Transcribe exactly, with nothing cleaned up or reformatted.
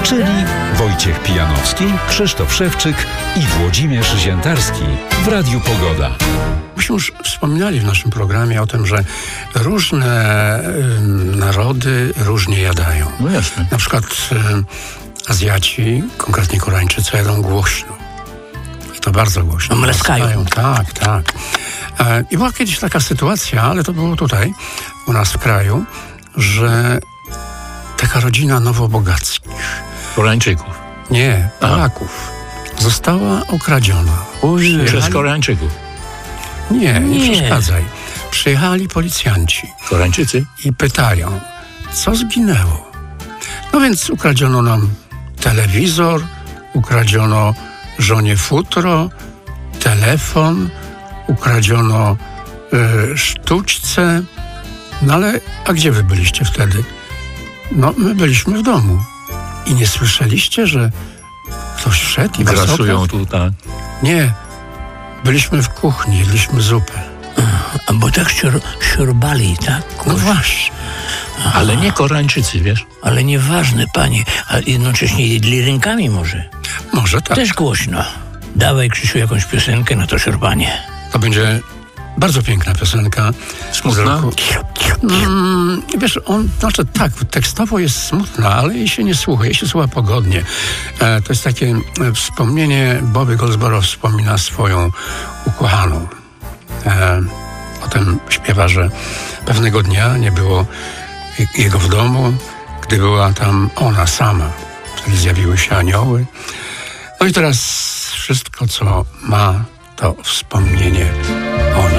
czyli Wojciech Pijanowski, Krzysztof Szewczyk i Włodzimierz Ziętarski w Radiu Pogoda. Myśmy już wspominali w naszym programie o tym, że różne y, narody różnie jadają. No jasne. Na przykład y, Azjaci, konkretnie Koreańczycy, jadą głośno. I to bardzo głośno. No, mleskają. Tak, tak. E, I była kiedyś taka sytuacja, ale to było tutaj, u nas w kraju, że taka rodzina Nowobogackich, Koreańczyków. nie, Polaków, Aha. została okradziona. Przyjechali... Przez Koreańczyków. Nie, nie, Nie przeszkadzaj. Przyjechali policjanci. Koreańczycy? I pytają, co zginęło? No więc ukradziono nam telewizor, ukradziono żonie futro, telefon, ukradziono y, sztućce. No ale, a gdzie wy byliście wtedy? No, my byliśmy w domu. I nie słyszeliście, że ktoś wszedł i was grasują okradł? tu, tak. Nie. Byliśmy w kuchni, jedliśmy zupę. A bo tak sior, siorbali, tak? No właśnie. Aha. Ale nie Koreańczycy, wiesz? Ale nieważne, panie. A jednocześnie jedli rękami może. Może tak. Też głośno. Dawaj, Krzysiu, jakąś piosenkę na to siorbanie. To będzie bardzo piękna piosenka. Smutna? Mm, wiesz, on, znaczy tak, tekstowo jest smutna, ale jej się nie słucha, jej się słucha pogodnie. E, to jest takie e, wspomnienie, Bobby Goldsboro wspomina swoją ukochaną. E, potem śpiewa, że pewnego dnia nie było jego w domu, gdy była tam ona sama. Wtedy zjawiły się anioły. No i teraz wszystko, co ma, to wspomnienie